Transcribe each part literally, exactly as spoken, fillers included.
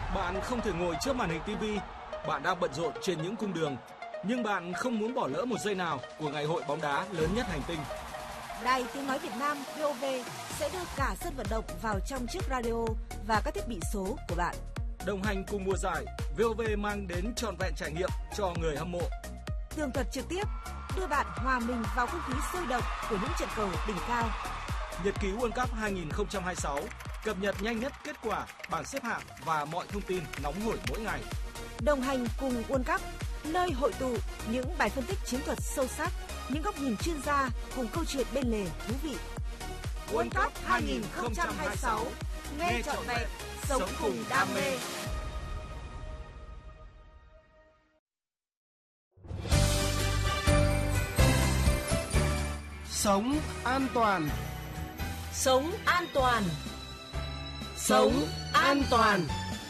Bạn không thể ngồi trước màn hình ti vi, bạn đang bận rộn trên những cung đường, nhưng bạn không muốn bỏ lỡ một giây nào của ngày hội bóng đá lớn nhất hành tinh. Đài Tiếng nói Việt Nam vê o vê sẽ đưa cả sân vận động vào trong chiếc radio và các thiết bị số của bạn. Đồng hành cùng mùa giải, vê o vê mang đến trọn vẹn trải nghiệm cho người hâm mộ. Tường thuật trực tiếp, đưa bạn hòa mình vào không khí sôi động của những trận cầu đỉnh cao. Nhật ký World Cup hai không hai sáu, cập nhật nhanh nhất kết quả, bảng xếp hạng và mọi thông tin nóng hổi mỗi ngày. Đồng hành cùng World Cup, nơi hội tụ những bài phân tích chiến thuật sâu sắc, những góc nhìn chuyên gia cùng câu chuyện bên lề thú vị. World Cup hai không hai sáu, nghe trọn vẹn, sống cùng đam mê. Sống an toàn. Sống an toàn. Sống an toàn.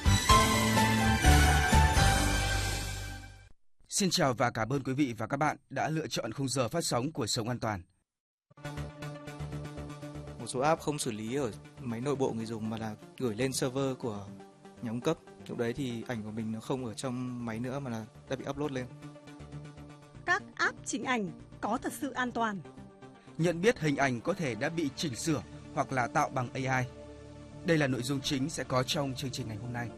Xin chào và cảm ơn quý vị và các bạn đã lựa chọn khung giờ phát sóng của Sống an toàn. Một số app không xử lý ở máy nội bộ người dùng mà là gửi lên server của nhà cung cấp. Lúc đấy thì ảnh của mình nó không ở trong máy nữa mà là đã bị upload lên. Các app chỉnh ảnh có thật sự an toàn? Nhận biết hình ảnh có thể đã bị chỉnh sửa hoặc là tạo bằng a i. Đây là nội dung chính sẽ có trong chương trình ngày hôm nay.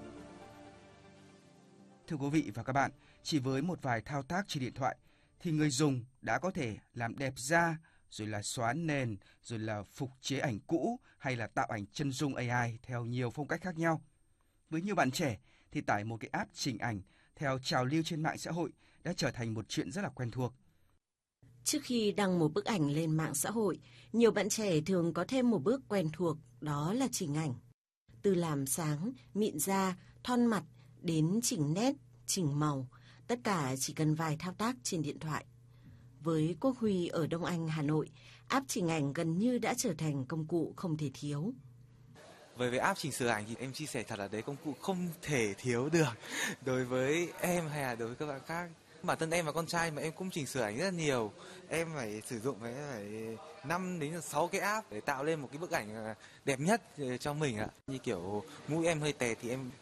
Thưa quý vị và các bạn, chỉ với một vài thao tác trên điện thoại thì người dùng đã có thể làm đẹp da, rồi là xóa nền, rồi là phục chế ảnh cũ hay là tạo ảnh chân dung a i theo nhiều phong cách khác nhau. Với nhiều bạn trẻ thì tải một cái app chỉnh ảnh theo trào lưu trên mạng xã hội đã trở thành một chuyện rất là quen thuộc. Trước khi đăng một bức ảnh lên mạng xã hội, nhiều bạn trẻ thường có thêm một bước quen thuộc, đó là chỉnh ảnh. Từ làm sáng, mịn da, thon mặt đến chỉnh nét, chỉnh màu, tất cả chỉ cần vài thao tác trên điện thoại. Với Quốc Huy ở Đông Anh, Hà Nội, app chỉnh ảnh gần như đã trở thành công cụ không thể thiếu. Với với app chỉnh sửa ảnh thì em chia sẻ thật là đấy công cụ không thể thiếu được đối với em hay là đối với các bạn khác. Bản thân em và con trai mà em cũng chỉnh sửa ảnh rất là nhiều. Em phải sử dụng phải, phải năm đến sáu cái app để tạo lên một cái bức ảnh đẹp nhất cho mình ạ. Như kiểu mũi em hơi tè thì em